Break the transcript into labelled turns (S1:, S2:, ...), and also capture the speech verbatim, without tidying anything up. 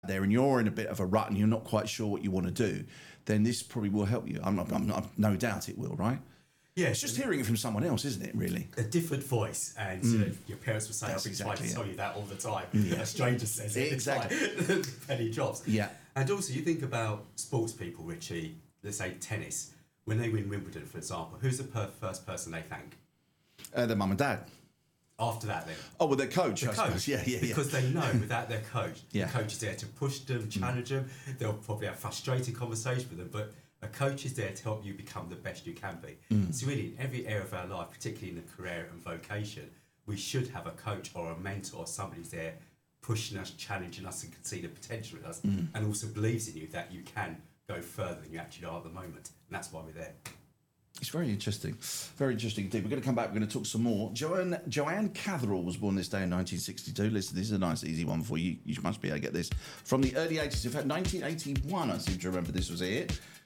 S1: there and you're in a bit of a rut and you're not quite sure what you want to do, then this probably will help you. I'm not, I'm not, no doubt it will, right?
S2: Yeah,
S1: it's just hearing it from someone else, isn't it, really?
S2: A different voice. And mm. you know, your parents will say, I've been
S1: exactly
S2: trying to
S1: it.
S2: tell you that all the time.
S1: Yeah.
S2: A stranger says it.
S1: Exactly.
S2: It's like penny drops.
S1: Yeah.
S2: And also, you think about sports people, Richie, let's say tennis, when they win Wimbledon, for example, who's the per- first person they thank?
S1: Uh, their mum and dad.
S2: After that, then?
S1: Oh, well, their coach,
S2: the
S1: I
S2: coach.
S1: suppose. Yeah, yeah, yeah.
S2: Because they know without their coach,
S1: yeah.
S2: the coach is there to push them, challenge mm. them. They'll probably have frustrating conversations with them, but a coach is there to help you become the best you can be. Mm. So really, in every area of our life, particularly in the career and vocation, we should have a coach or a mentor, somebody who's there pushing us, challenging us, and can see the potential in us, mm. and also believes in you that you can go further than you actually are at the moment. And that's why we're there.
S1: It's very interesting. Very interesting indeed. We're going to come back. We're going to talk some more. Joanne, Joanne Catherall was born this day in nineteen sixty-two. Listen, this is a nice, easy one for you. You must be able to get this. From the early eighties. In fact, nineteen eighty-one, I seem to remember this was it.